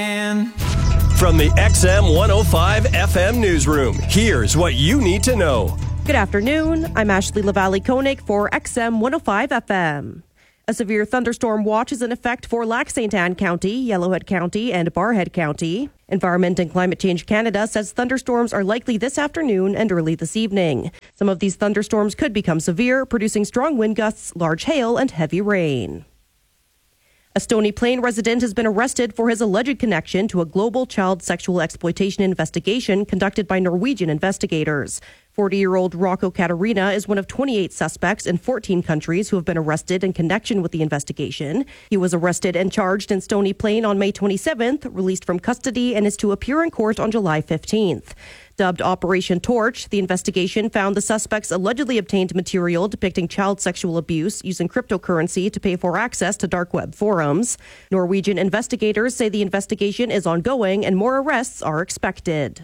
From the XM 105 FM newsroom, here's what you need to know. Good afternoon. I'm Ashley Lavallee-Koenig for XM 105 FM. A severe thunderstorm watch is in effect for Lac St. Anne County, Yellowhead County, and Barrhead County. Environment and Climate Change Canada says thunderstorms are likely this afternoon and early this evening. Some of these thunderstorms could become severe, producing strong wind gusts, large hail, and heavy rain. A Stony Plain resident has been arrested for his alleged connection to a global child sexual exploitation investigation conducted by Norwegian investigators. 40-year-old Rocco Caterina is one of 28 suspects in 14 countries who have been arrested in connection with the investigation. He was arrested and charged in Stony Plain on May 27th, released from custody, and is to appear in court on July 15th. Dubbed Operation Torch, the investigation found the suspects allegedly obtained material depicting child sexual abuse using cryptocurrency to pay for access to dark web forums. Norwegian investigators say the investigation is ongoing and more arrests are expected.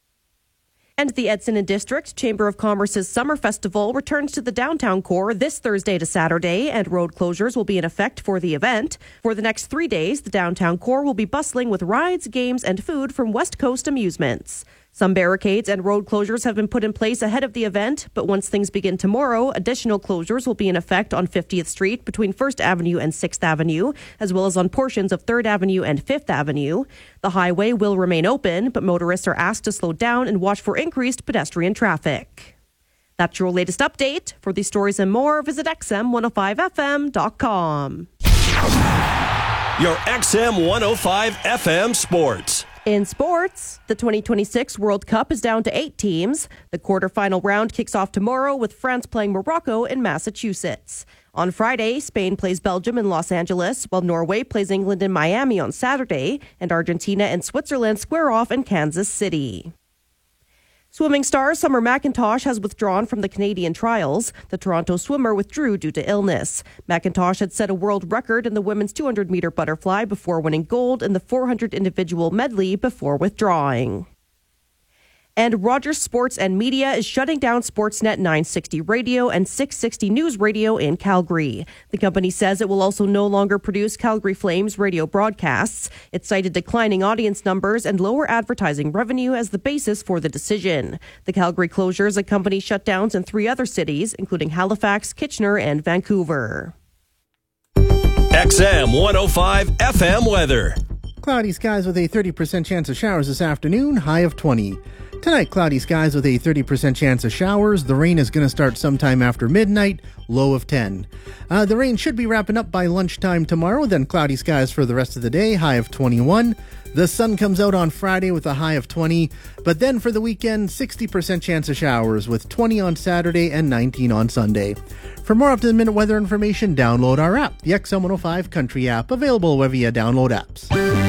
And the Edson and District Chamber of Commerce's Summer Festival returns to the downtown core this Thursday to Saturday, and road closures will be in effect for the event. For the next 3 days, the downtown core will be bustling with rides, games, and food from West Coast Amusements. Some barricades and road closures have been put in place ahead of the event, but once things begin tomorrow, additional closures will be in effect on 50th Street between 1st Avenue and 6th Avenue, as well as on portions of 3rd Avenue and 5th Avenue. The highway will remain open, but motorists are asked to slow down and watch for increased pedestrian traffic. That's your latest update. For these stories and more, visit xm105fm.com. Your XM 105 FM sports. In sports, the 2026 World Cup is down to 8 teams. The quarterfinal round kicks off tomorrow with France playing Morocco in Massachusetts. On Friday, Spain plays Belgium in Los Angeles, while Norway plays England in Miami on Saturday, and Argentina and Switzerland square off in Kansas City. Swimming star Summer McIntosh has withdrawn from the Canadian trials. The Toronto swimmer withdrew due to illness. McIntosh had set a world record in the women's 200-meter butterfly before winning gold in the 400 individual medley before withdrawing. And Rogers Sports and Media is shutting down Sportsnet 960 Radio and 660 News Radio in Calgary. The company says it will also no longer produce Calgary Flames radio broadcasts. It cited declining audience numbers and lower advertising revenue as the basis for the decision. The Calgary closures accompany shutdowns in 3 other cities, including Halifax, Kitchener, and Vancouver. XM 105 FM weather. Cloudy skies with a 30% chance of showers this afternoon, high of 20. Tonight, cloudy skies with a 30% chance of showers. The rain is going to start sometime after midnight, low of 10. The rain should be wrapping up by lunchtime tomorrow, then cloudy skies for the rest of the day, high of 21. The sun comes out on Friday with a high of 20, but then for the weekend, 60% chance of showers with 20 on Saturday and 19 on Sunday. For more up-to-the-minute weather information, download our app, the XM 105 Country app, available wherever you download apps.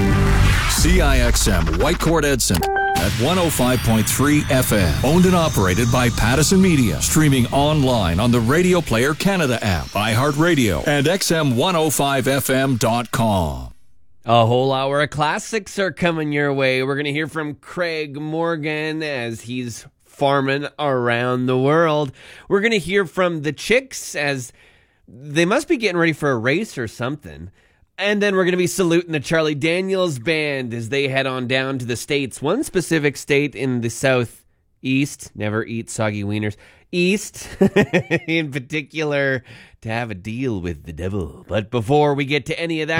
CIXM Whitecourt Edson at 105.3 FM. Owned and operated by Pattison Media. Streaming online on the Radio Player Canada app, iHeartRadio, and XM105FM.com. A whole hour of classics are coming your way. We're going to hear from Craig Morgan as he's farming around the world. We're going to hear from the Chicks as they must be getting ready for a race or something. And then we're going to be saluting the Charlie Daniels Band as they head on down to the States. One specific state in the Southeast, never eat soggy wieners, East in particular, to have a deal with the devil. But before we get to any of that,